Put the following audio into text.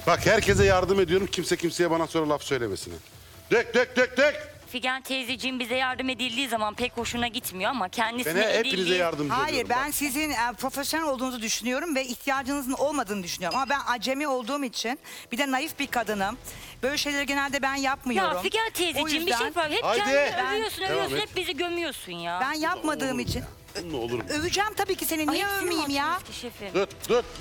Bak herkese yardım ediyorum. Kimse kimseye bana sonra laf söylemesin. Dök dök dök dök. Figen teyzeciğim bize yardım edildiği zaman pek hoşuna gitmiyor ama kendisine Ben hepinize edildiği... yardımcı Hayır, oluyorum. ben Bak. sizin profesyonel olduğunuzu düşünüyorum ve ihtiyacınızın olmadığını düşünüyorum. Ama ben acemi olduğum için, bir de naif bir kadınım. Böyle şeyleri genelde ben yapmıyorum. Ya Figen O teyzeciğim bir yüzden şey yapar. Hep Haydi. kendini övüyorsun, Devam övüyorsun. et. Hep bizi gömüyorsun ya. Ben yapmadığım için Ne olur. öveceğim tabii ki seni. Ay, Niye hepsini övmeyeyim ya? atıyoruz ki şefim. Dur dur.